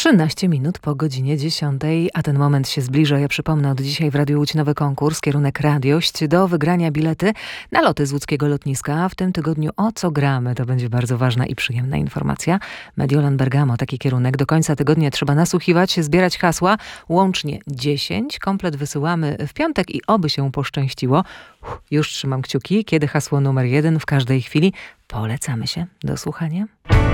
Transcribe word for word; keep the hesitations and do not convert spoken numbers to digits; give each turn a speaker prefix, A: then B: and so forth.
A: trzynaście minut po godzinie dziesiątej, a ten moment się zbliża. Ja przypomnę, od dzisiaj w Radiu Łódź nowy konkurs, kierunek Radiość, do wygrania bilety na loty z łódzkiego lotniska. W tym tygodniu o co gramy? To będzie bardzo ważna i przyjemna informacja. Mediolan Bergamo, taki kierunek. Do końca tygodnia trzeba nasłuchiwać, zbierać hasła. Łącznie dziesięć. Komplet wysyłamy w piątek i oby się poszczęściło. Uff, już trzymam kciuki. Kiedy hasło numer jeden w każdej chwili. Polecamy się. Do słuchania.